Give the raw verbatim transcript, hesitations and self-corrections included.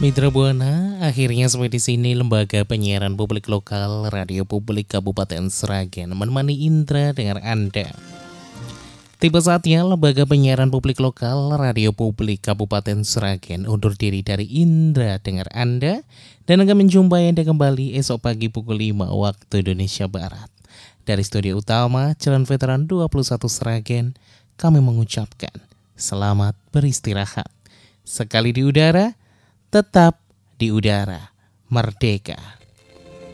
Mitra Buana, akhirnya sampai di sini Lembaga Penyiaran Publik Lokal Radio Publik Kabupaten Sragen menemani Indra dengan Anda. Tiba saatnya Lembaga Penyiaran Publik Lokal Radio Publik Kabupaten Sragen undur diri dari Indra dengan Anda dan akan menjumpai Anda kembali esok pagi pukul lima waktu Indonesia Barat. Dari studio utama Jalan Veteran dua puluh satu Sragen, kami mengucapkan selamat beristirahat. Sekali di udara, tetap di udara, merdeka.